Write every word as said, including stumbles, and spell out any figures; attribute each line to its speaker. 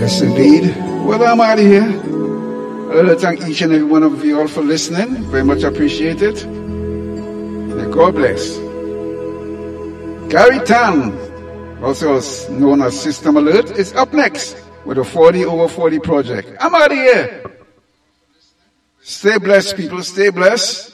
Speaker 1: Yes, indeed. Well, I'm out of here. I'd like to thank each and every one of you all for listening. Very much appreciated. May God bless. Gary Tan, also known as System Alert, is up next with a forty over forty project. I'm out of here. Stay blessed, people. Stay blessed.